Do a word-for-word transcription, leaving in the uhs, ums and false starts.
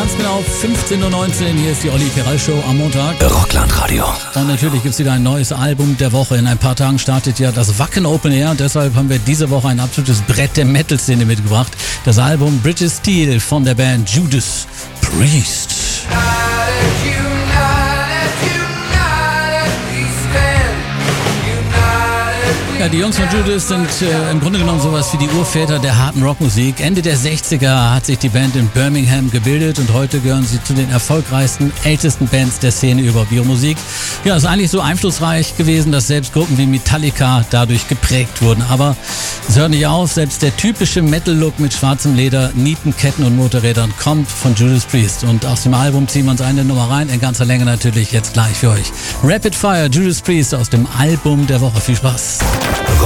ganz genau fünfzehn Uhr neunzehn. Hier ist die Olli Keral Show am Montag. Rockland Radio. Und natürlich gibt es wieder ein neues Album der Woche. In ein paar Tagen startet ja das Wacken Open Air. Und deshalb haben wir diese Woche ein absolutes Brett der Metal-Szene mitgebracht. Das Album Bridges Steel von der Band Judas Priest. Ja, die Jungs von Judas sind äh, im Grunde genommen sowas wie die Urväter der harten Rockmusik. Ende der sechziger hat sich die Band in Birmingham gebildet und heute gehören sie zu den erfolgreichsten, ältesten Bands der Szene über Biomusik. Ja, ist eigentlich so einflussreich gewesen, dass selbst Gruppen wie Metallica dadurch geprägt wurden. Aber es hört nicht auf, selbst der typische Metal-Look mit schwarzem Leder, Nieten, Ketten und Motorrädern kommt von Judas Priest. Und aus dem Album ziehen wir uns eine Nummer rein, in ganzer Länge natürlich jetzt gleich für euch. Rapid Fire, Judas Priest aus dem Album der Woche. Viel Spaß.